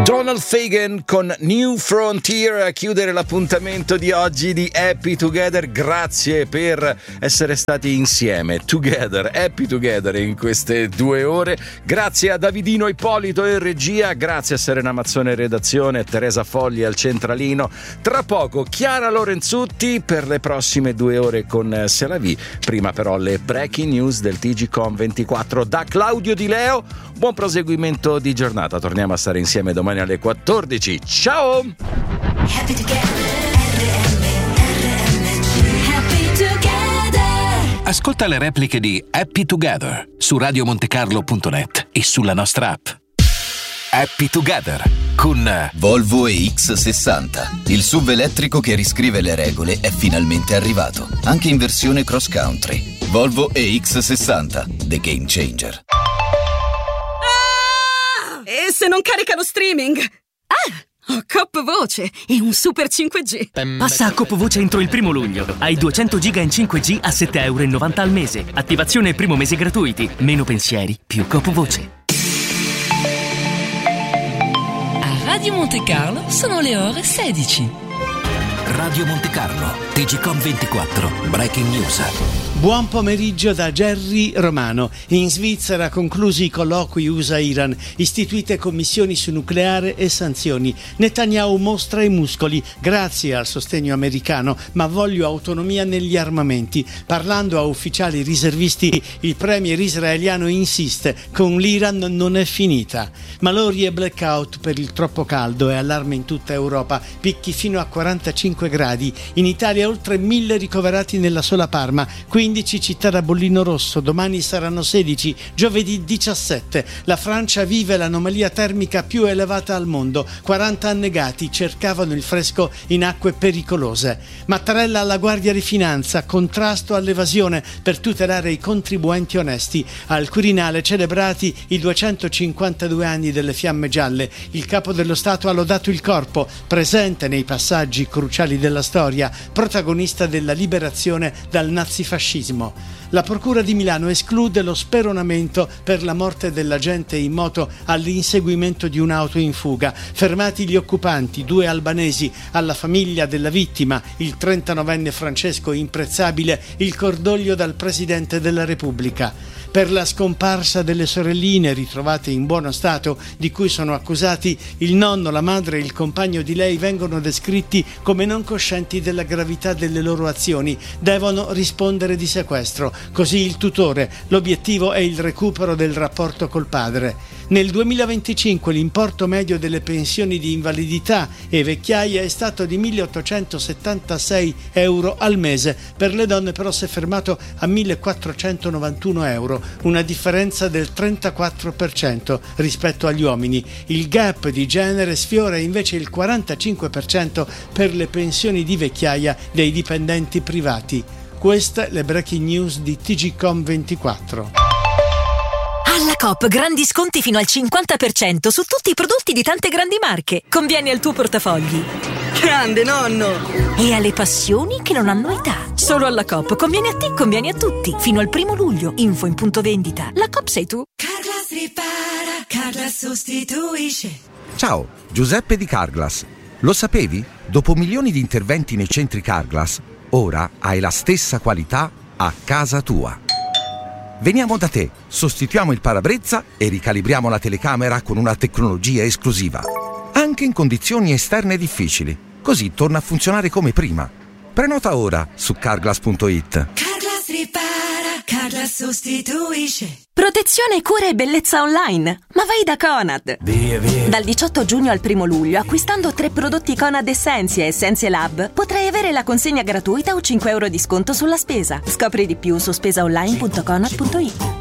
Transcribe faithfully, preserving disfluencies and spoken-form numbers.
Donald Fagen con New Frontier a chiudere l'appuntamento di oggi di Happy Together. Grazie per essere stati insieme, together, happy together in queste due ore. Grazie a Davidino Ippolito in regia, grazie a Serena Mazzone in redazione, Teresa Fogli al centralino. Tra poco Chiara Lorenzutti per le prossime due ore con C'est la vie. Prima però le breaking news del T G Com ventiquattro da Claudio Di Leo. Buon proseguimento di giornata, torniamo a stare insieme domani alle quattordici. Ciao! Happy together, R M, R M G. Happy together. Ascolta le repliche di Happy Together su radio montecarlo punto net e sulla nostra app. Happy Together con Volvo E X sessanta. Il S U V elettrico che riscrive le regole è finalmente arrivato, anche in versione cross country. Volvo E X sessanta, the game changer. E se non carica lo streaming? Ah, ho Coop Voce e un super cinque G. Passa a Coop Voce entro il primo luglio. Hai duecento giga in cinque G a sette virgola novanta euro al mese. Attivazione e primo mese gratuiti. Meno pensieri, più Coop Voce. A Radio Monte Carlo sono le ore sedici. Radio Monte Carlo, T G Com ventiquattro, Breaking News. Buon pomeriggio da Gerry Romano. In Svizzera conclusi i colloqui U S A-Iran, istituite commissioni su nucleare e sanzioni. Netanyahu mostra i muscoli grazie al sostegno americano, ma voglio autonomia negli armamenti. Parlando a ufficiali riservisti, il premier israeliano insiste: con l'Iran non è finita. Malori e blackout per il troppo caldo e allarme in tutta Europa, picchi fino a quarantacinque gradi. In Italia oltre mille ricoverati nella sola Parma, quindici città da bollino rosso, domani saranno sedici, giovedì diciassette. La Francia vive l'anomalia termica più elevata al mondo, quaranta annegati cercavano il fresco in acque pericolose. Mattarella alla Guardia di Finanza, contrasto all'evasione per tutelare i contribuenti onesti. Al Quirinale celebrati i duecentocinquantadue anni delle Fiamme Gialle. Il capo dello Stato ha lodato il corpo, presente nei passaggi cruciali della storia, protagonista della liberazione dal nazifascismo. La Procura di Milano esclude lo speronamento per la morte dell'agente in moto all'inseguimento di un'auto in fuga. Fermati gli occupanti, due albanesi. Alla famiglia della vittima, il trentanovenne Francesco Imprezzabile, il cordoglio dal Presidente della Repubblica. Per la scomparsa delle sorelline ritrovate in buono stato, di cui sono accusati il nonno, la madre e il compagno di lei, vengono descritti come non coscienti della gravità delle loro azioni. Devono rispondere di sequestro. Così il tutore. L'obiettivo è il recupero del rapporto col padre. Nel duemilaventicinque l'importo medio delle pensioni di invalidità e vecchiaia è stato di milleottocentosettantasei euro al mese. Per le donne però si è fermato a millequattrocentonovantuno euro, una differenza del trentaquattro per cento rispetto agli uomini. Il gap di genere sfiora invece il quarantacinque per cento per le pensioni di vecchiaia dei dipendenti privati. Queste le breaking news di T G Com ventiquattro. Alla Coop grandi sconti fino al cinquanta per cento su tutti i prodotti di tante grandi marche. Conviene al tuo portafogli. Grande nonno! E alle passioni che non hanno età. Solo alla Coop. Conviene a te, conviene a tutti. Fino al primo luglio. Info in punto vendita. La Coop sei tu. Carglass ripara, Carglass sostituisce. Ciao, Giuseppe di Carglass. Lo sapevi? Dopo milioni di interventi nei centri Carglass, ora hai la stessa qualità a casa tua. Veniamo da te, sostituiamo il parabrezza e ricalibriamo la telecamera con una tecnologia esclusiva. Anche in condizioni esterne difficili. Così torna a funzionare come prima. Prenota ora su carglass punto it. Carglass ripara, Carglass sostituisce. Protezione, cura e bellezza online. Ma vai da Conad. Via, via. Dal diciotto giugno al primo luglio, acquistando tre prodotti Conad Essentia e Essentia Lab, potrai avere la consegna gratuita o cinque euro di sconto sulla spesa. Scopri di più su spesaonline punto conad punto it.